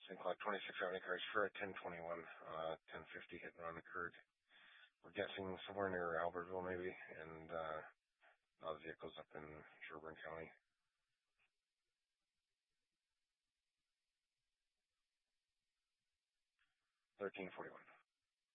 St. Cloud 2670 cars for a 1021, 1050 hit and run occurred. We're guessing somewhere near Albertville maybe, and now the vehicle's up in Sherburne County. 1341.